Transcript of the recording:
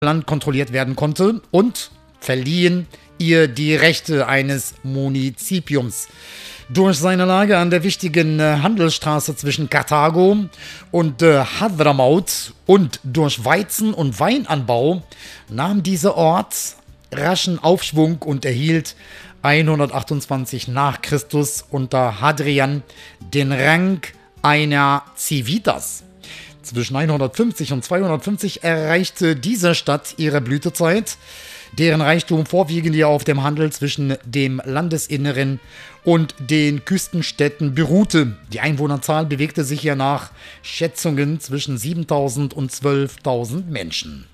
Land kontrolliert werden konnte und verliehen ihr die Rechte eines Munizipiums. Durch seine Lage an der wichtigen Handelsstraße zwischen Karthago und Hadramaut und durch Weizen- und Weinanbau nahm dieser Ort raschen Aufschwung und erhielt 128 nach Christus unter Hadrian den Rang einer Civitas. Zwischen 150 und 250 erreichte diese Stadt ihre Blütezeit, deren Reichtum vorwiegend ja auf dem Handel zwischen dem Landesinneren und den Küstenstädten beruhte. Die Einwohnerzahl bewegte sich ja nach Schätzungen zwischen 7.000 und 12.000 Menschen.